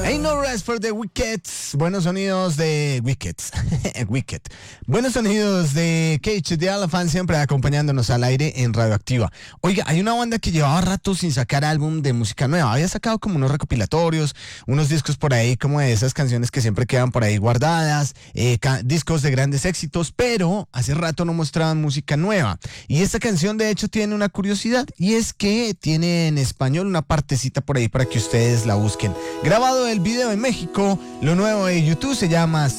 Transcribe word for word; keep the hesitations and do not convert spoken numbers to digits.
Ain't No Rest for the Wicked. Buenos sonidos de Wicked. Wicked. Buenos sonidos de Cage the Elephant, siempre acompañándonos al aire en Radioactiva. Oiga, hay una banda que llevaba rato sin sacar álbum de música nueva. Había sacado como unos recopilatorios, unos discos por ahí, como de esas canciones que siempre quedan por ahí guardadas, eh, ca- discos de grandes éxitos, pero hace rato no mostraban música nueva. Y esta canción, de hecho, tiene una curiosidad, y es que tiene en español una partecita por ahí para que ustedes la busquen. Grabado el video en México, lo nuevo de YouTube se llama